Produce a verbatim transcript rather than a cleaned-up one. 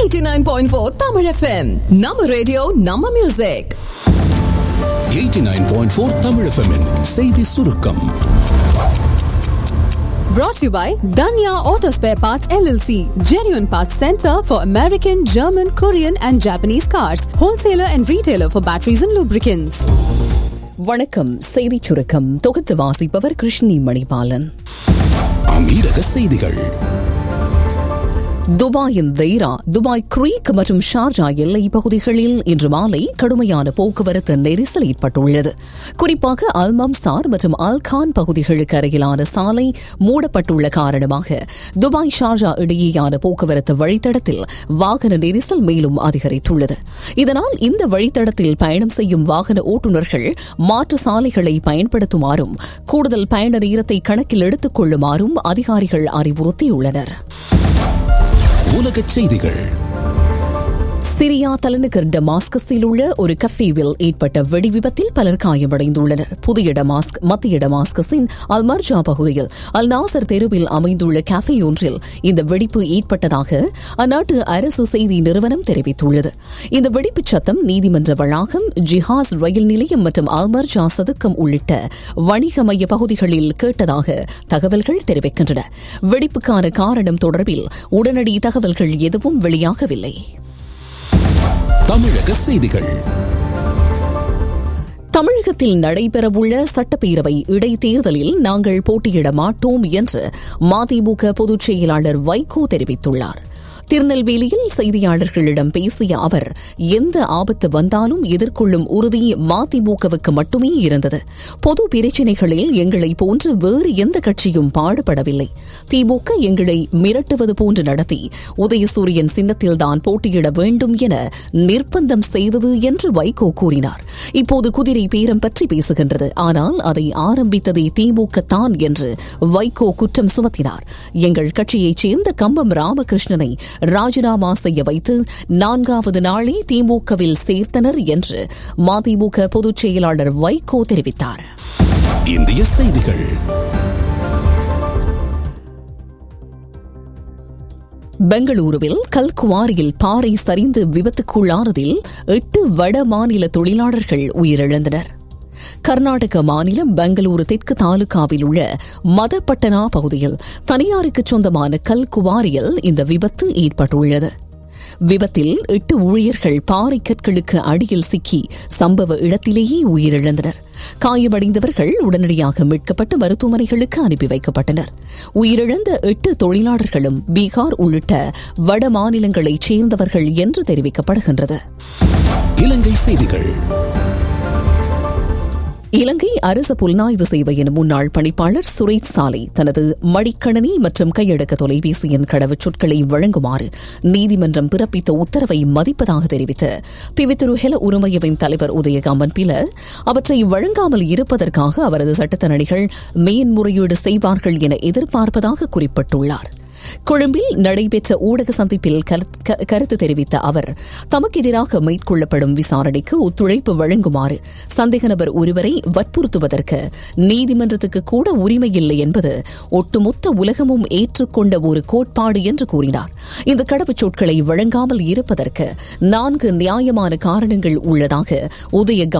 eighty-nine point four Tamil F M. நம்ம radio நம்ம music. eighty-nine point four Tamil F M -இன் செய்தி சுருக்கம். Brought to you by Danya Auto Spare Parts L L C, genuine parts center for American, German, Korean and Japanese cars, wholesaler and retailer for batteries and lubricants. வணக்கம். செய்தி சுருக்கம் தொகுத்து வாசிப்பவர் கிருஷ்ணி மணிபாலன். அமீரக செய்திகள். துபாயின் தெய்ரா, Dubai Greek மற்றும் ஷார்ஜா எல்லை பகுதிகளில் இன்று மாலை கடுமையான போக்குவரத்து நெரிசல் ஏற்பட்டுள்ளது. குறிப்பாக அல் மம்சார் மற்றும் அல் கான் பகுதிகளுக்கு அருகிலான சாலை மூடப்பட்டுள்ள காரணமாக துபாய் ஷார்ஜா இடையேயான போக்குவரத்து வழித்தடத்தில் வாகன நெரிசல் மேலும் அதிகரித்துள்ளது. இதனால் இந்த வழித்தடத்தில் பயணம் செய்யும் வாகன ஓட்டுநர்கள் மாற்று சாலைகளை பயன்படுத்துமாறும் கூடுதல் பயண நேரத்தை கணக்கில் எடுத்துக் கொள்ளுமாறும் அதிகாரிகள் அறிவுறுத்தியுள்ளனர். உலகச் செய்திகள். சிரியா தலைநகர் டமாஸ்கஸில் உள்ள ஒரு கஃபேவில் ஏற்பட்ட வெடி விபத்தில் பலர் காயமடைந்துள்ளனர். புதிய டமாஸ்க் மத்திய டமாஸ்கஸின் அல் மர்ஜா பகுதியில் அல் நாசர் தெருவில் அமைந்துள்ள கஃபே ஒன்றில் இந்த வெடிப்பு ஏற்பட்டதாக அந்நாட்டு அரசு செய்தி நிறுவனம் தெரிவித்துள்ளது. இந்த வெடிப்புச் சத்தம் நீதிமன்ற வளாகம், ஜிஹாஸ் ரயில் நிலையம் மற்றும் அல் மர்ஜா சதுக்கம் உள்ளிட்ட வணிக மைய பகுதிகளில் கேட்டதாக தகவல்கள் தெரிவிக்கின்றன. வெடிப்புக்கான காரணம் தொடர்பில் உடனடி தகவல்கள் எதுவும் வெளியாகவில்லை. தமிழக செய்திகள். தமிழகத்தில் நடைபெறவுள்ள சட்டப்பேரவை இடைத்தேர்தலில் நாங்கள் போட்டியிட மாட்டோம் என்று மதிமுக பொதுச் செயலாளர் வைகோ தெரிவித்துள்ளார். திருநெல்வேலியில் செய்தியாளர்களிடம் பேசிய அவர், எந்த ஆபத்து வந்தாலும் எதிர்கொள்ளும் உறுதி மதிமுகவுக்கு மட்டுமே இருந்தது. பொது பிரச்சினைகளில் எங்களை போன்று வேறு எந்த கட்சியும் பாடுபடவில்லை. திமுக எங்களை மிரட்டுவது போன்று நடத்தி உதயசூரியன் சின்னத்தில்தான் போட்டியிட வேண்டும் என நிர்பந்தம் செய்தது என்று வைகோ கூறினார். இப்போது குதிரை பேரம் பற்றி பேசுகின்றது, ஆனால் அதை ஆரம்பித்ததே திமுக தான் என்று வைகோ குற்றம் சுமத்தினார். எங்கள் கட்சியைச் சேர்ந்த கம்பம் ராமகிருஷ்ணனை ராஜினாமா செய்ய வைத்து நான்காவது நாளே திமுகவில் சேர்த்தனர் என்று மதிமுக பொதுச் செயலாளர் வைகோ தெரிவித்தார். இந்திய செய்திகள். பெங்களூருவில் கல்குவாரியில் பாறை சரிந்து விபத்துக்குள்ளானதில் எட்டு வட மாநில தொழிலாளர்கள் உயிரிழந்தனர். கர்நாடக மாநிலம் பெங்களூரு தெற்கு தாலுகாவில் உள்ள மதப்பட்டனா பகுதியில் தனியாருக்கு சொந்தமான கல்குவாரியில் இந்த விபத்து ஏற்பட்டுள்ளது. விபத்தில் எட்டு ஊழியர்கள் பாறை கற்களுக்கு அடியில் சிக்கி சம்பவ இடத்திலேயே உயிரிழந்தனர். காயமடைந்தவர்கள் உடனடியாக மீட்கப்பட்டு மருத்துவமனைகளுக்கு அனுப்பி வைக்கப்பட்டனர். உயிரிழந்த எட்டு தொழிலாளர்களும் பீகார் உள்ளிட்ட வட மாநிலங்களைச் சேர்ந்தவர்கள் என்று தெரிவிக்கப்படுகின்றது. இலங்கை செய்திகள். இலங்கை அரசு புலனாய்வு சேவையின் முன்னாள் பணிப்பாளர் சுரேஷ் சாலை தனது மடிக்கணனி மற்றும் கையடக்க தொலைபேசியின் கடவுச்சொற்களை வழங்குமாறு நீதிமன்றம் பிறப்பித்த உத்தரவை மதிப்பதாக தெரிவித்து பிவித்துரு ஹெல உரிமையவின் தலைவர் உதயகாமன் பில அவற்றை வழங்காமல் இருப்பதற்காக அவரது சட்டத்தரணிகள் மேன்முறையீடு செய்வார்கள் என எதிர்பார்ப்பதாக குறிப்பிட்டுள்ளார். கொழும்பில் நடைபெற்ற ஊடக சந்திப்பில் கருத்து தெரிவித்த அவர், தமக்கு எதிராக மேற்கொள்ளப்படும் விசாரணைக்கு ஒத்துழைப்பு வழங்குமாறு சந்தேக நபர் ஒருவரை வற்புறுத்துவதற்கு நீதிமன்றத்துக்கு கூட உரிமையில்லை என்பது ஒட்டுமொத்த உலகமும் ஏற்றுக்கொண்ட ஒரு கோட்பாடு என்று கூறினார். இந்த கடவுச்சொற்களை வழங்காமல் இருப்பதற்கு நான்கு நியாயமான காரணங்கள் உள்ளதாக உதய